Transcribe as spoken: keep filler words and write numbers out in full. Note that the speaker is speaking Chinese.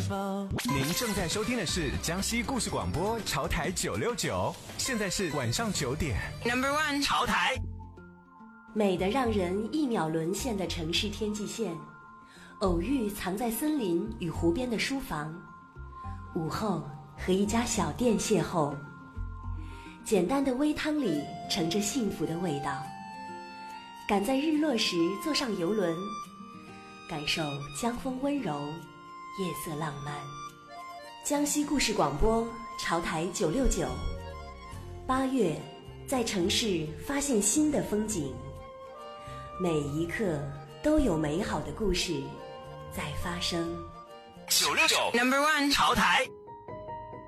否？ 您正在收听的是江西故事广播潮台九六九，现在是晚上九点。 Number one， 潮台。 美得让人一秒沦陷的城市天际线，偶遇藏在森林与湖边的书房，午后和一家小店邂逅，简单的微汤里盛着幸福的味道。赶在日落时坐上游轮，感受江风温柔，夜色浪漫。江西故事广播潮台九六九，八月在城市发现新的风景，每一刻都有美好的故事在发生。 九六九 Number one， 潮台。